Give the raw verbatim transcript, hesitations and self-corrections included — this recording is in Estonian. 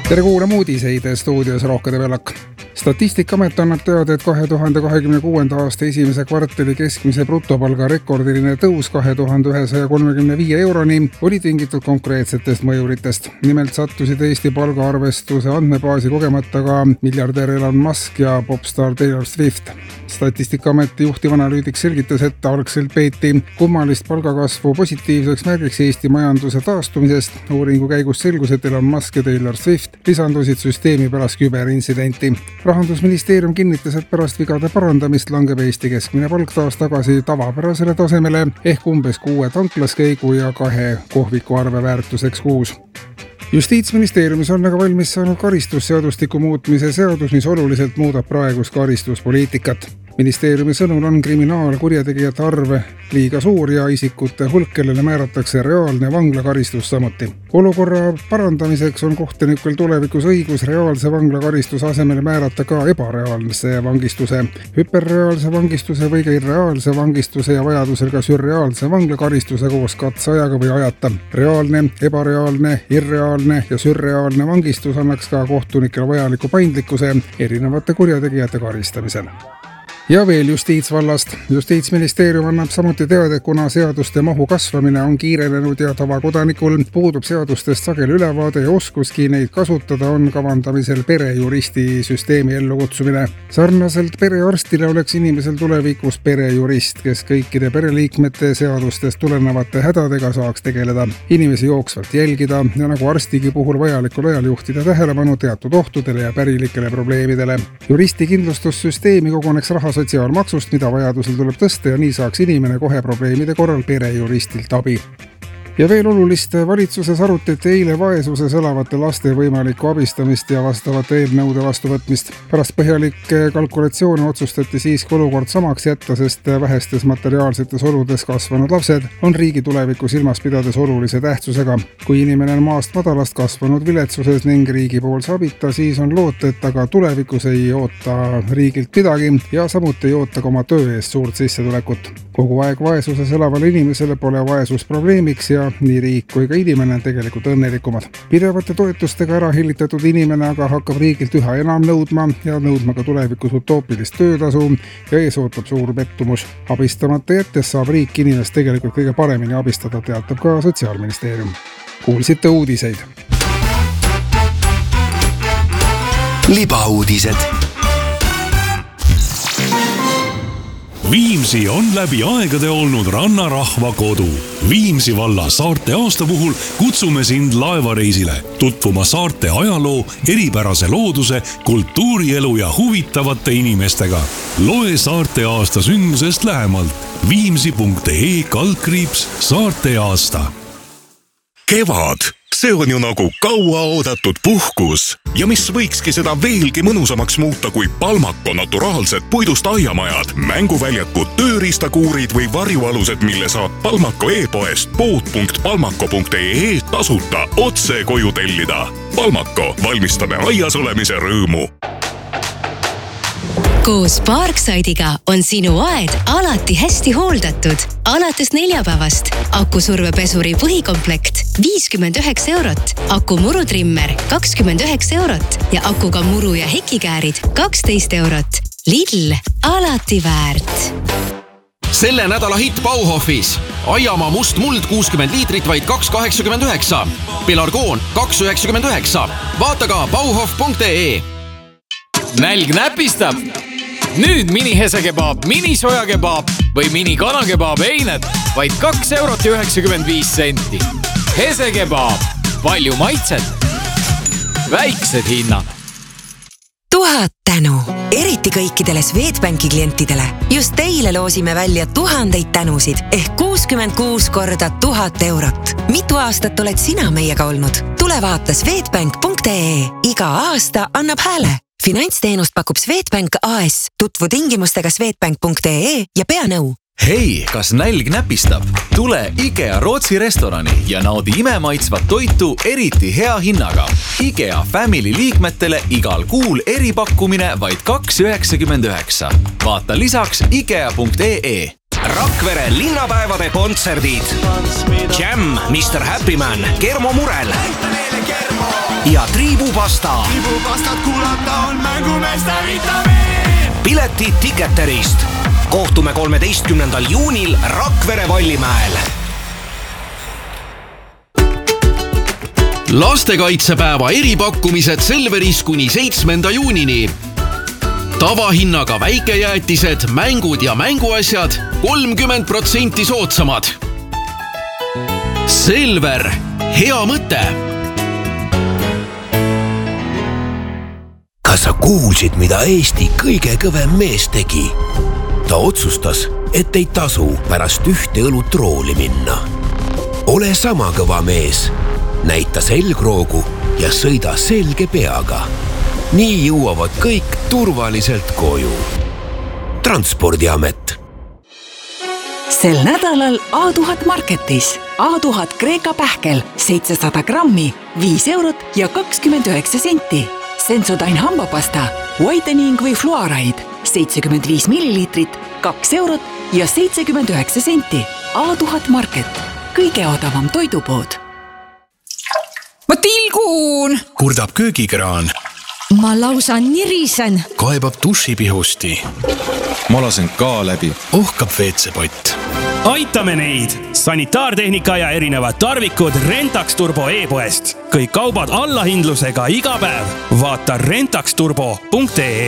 Tere kuulama uudiseid stuudios Rohke Debelak. Statistikaamet annab teada, et kahe tuhande kahekümne kuuenda aasta esimese kvartali keskmise brutopalga rekordiline tõus kahe tuhande ühesaja kolmekümne viie euroni oli tingitud konkreetsetest mõjuritest. Nimelt sattusid Eesti palgaarvestuse andmebaasi kogemata ka miljardär Elon Musk ja popstar Taylor Swift. Statistikaameti juhtivanalüütik selgitas, et algselt peeti kummalist palgakasvu positiivseks märgiks Eesti majanduse taastumisest. Uuringu käigus selgus, et Elon Musk ja Taylor Swift lisandusid süsteemi pärast küberincidenti. Rahandusministeerium kinnitas, et pärast vigade parandamist langeb Eesti keskmine palk taas tagasi tavapärasele tasemele ehk umbes kuue tanklaskäigu ja kahe kohviku arve väärtuseks kuus. Justiitsministeeriumis on aga valmis saanud karistusseadustiku muutmise seadus, mis oluliselt muudab praegust karistuspoliitikat. Ministeeriumi sõnul on kriminaalkurjategijate arv liiga suur ja isikute hulk, kellele määratakse reaalne vanglakaristus samuti. Olukorra parandamiseks on kohtunikul tulevikus õigus reaalse vanglakaristus asemel määrata ka ebareaalse vangistuse, hüperreaalse vangistuse või ka irreaalse vangistuse ja vajadusel ka sürreaalse vanglakaristuse koos katseajaga või ajata. Reaalne, ebareaalne, irreaalne ja sürreaalne vangistus annaks ka kohtunikele vajaliku paindlikkuse erinevate kurjategijate karistamisel. Ja veel justiitsvallast. Justiitsministeerium annab samuti teada, et kuna seaduste mahu kasvamine on kiirenenud ja tavakodanikul puudub seadustest sageli ülevaade ja oskuski neid kasutada, on kavandamisel perejuristi süsteemi ellukutsumine. Sarnaselt perearstile oleks inimesel tulevikus perejurist, kes kõikide pereliikmete seadustest tulenevate hädadega saaks tegeleda, inimesi jooksvalt jälgida ja nagu arstigi puhul vajalikul ajal juhtida tähelepanu teatud ohtudele ja pärilikele probleemidele. Juristi kindlustussüsteemi koguneks raha sotsiaalmaksust, mida vajadusel tuleb tõsta ja nii saaks inimene kohe probleemide korral perejuristilt abi. Ja veel olulist, valitsuses arutati eile vaesuses elavate laste võimalikku abistamist ja vastavate eelnõude vastuvõtmist. Pärast põhjalikke kalkulatsioone otsustati siiski olukord samaks jätta, sest vähestes materiaalsetes oludes kasvanud lapsed on riigi tuleviku silmas pidades olulise tähtsusega. Kui inimene on maast madalast kasvanud viletsuses ning riigi poolse abita, siis on loota, et aga tulevikus ei oota riigilt midagi ja samuti ei oota ka oma töö eest suurt sissetulekut. Kogu aeg vaesuses elavale inimesele pole vaesus probleemiks ja nii riik kui ka inimene on tegelikult õnnelikumad. Pidevate toetustega ära hillitatud inimene aga hakkab riigilt üha enam nõudma ja nõudma ka tulevikus utoopilist töötasu ja ees ootab suur pettumus. Abistamata jättes saab riik inimest tegelikult kõige paremini abistada, teatab ka Sotsiaalministeerium. Kuulsite uudiseid. Libauudised. Viimsi on läbi aegade olnud rannarahva kodu. Viimsi valla saarte aasta puhul kutsume sind laevareisile, tutvuma saarte ajaloo, eripärase looduse, kultuurielu ja huvitavate inimestega. Loe saarte aasta sündmusest lähemalt. viimsi punkt ee kaldkriips saarte aasta. Kevad. See on ju nagu kaua oodatud puhkus. Ja mis võikski seda veelgi mõnusamaks muuta kui Palmako naturaalsed puidust aiamajad, mänguväljakud, tööriistakuurid või varjualused, mille saab Palmako e-poest pood punkt palmako punkt ee tasuta otse koju tellida. Palmako, valmistame aias olemise rõõmu. Koos Parkside'iga on sinu aed alati hästi hooldatud. Alates neljapäevast akusurvepesuri põhikomplekt viiskümmend üheksa eurot, akumurutrimmer kakskümmend üheksa eurot ja akuga muru ja hekikäärid kaksteist eurot. Lidl, alati väärt. Selle nädala hitt Bauhofis. Aiamaa must muld kuuskümmend liitrit vaid kaks kaheksakümmend üheksa. Pelargoon kaks üheksakümmend üheksa. Vaata ka bauhof punkt ee. Nälg näpistab. Nüüd mini hesekebaab, mini sojakebaab või mini kanakebaab eined vaid kaks eurot ja üheksakümmend viis senti. Hesekebaab, palju maitset, väiksed hinnad. Tuhat tänu, eriti kõikidele Swedbanki klientidele. Just teile loosime välja tuhandeid tänusid ehk kuuskümmend kuus korda tuhat eurot. Mitu aastat oled sina meiega olnud? Tule vaata swedbank punkt ee. Iga aasta annab hääle. Finantsteenust pakub Swedbank A S. Tutvu tingimustega swedbank punkt ee ja pea nõu. Hei, kas nälg näpistab? Tule IKEA Rootsi restorani ja naudi imemaitsvat toitu eriti hea hinnaga. IKEA Family liikmetele igal kuul eripakkumine vaid kaks üheksakümmend üheksa. Vaata lisaks ikea punkt ee. Rakvere linnapäevade kontserdid. Jam, mister Happy Man, Kermo Murel. ja triibupasta. triibupastat kuulata on mängumeeste vitamiin. Piletid Ticketerist. Kohtume kolmeteistkümnendal juunil Rakvere Vallimäel. Lastekaitsepäeva eripakkumised Selveris kuni seitsmenda juunini. Tavahinnaga väikejäätised, mängud ja mänguasjad kolmkümmend protsenti soodsamad. Selver, hea mõte. Kas sa kuulsid, mida Eesti kõige kõvem mees tegi? Ta otsustas, et ei tasu pärast ühte õlut rooli minna. Ole sama kõva mees. Näita selgroogu ja sõida selge peaga. Nii jõuavad kõik turvaliselt koju. Transpordiamet. Sel nädalal A tuhat Marketis. A tuhat Kreeka pähkel, seitsesada grammi, viis eurot ja kakskümmend üheksa senti. Sensodyne hambapasta, whitening või fluoride, seitsekümmend viis milliliitrit, kaks eurot ja seitsekümmend üheksa senti. A tuhat Market. Kõige odavam toidupood. Ma tilgun! Kurdab köögikraan. Ma lausa nirisen. Kaebab dušipihusti. Ma lasen ka läbi. Ohkab veetsepott. Aitame neid! Sanitaartehnika ja erinevad tarvikud Rentax Turbo e-poest. Kõik kaubad allahindlusega iga päev. Vaata rentaxturbo punkt ee.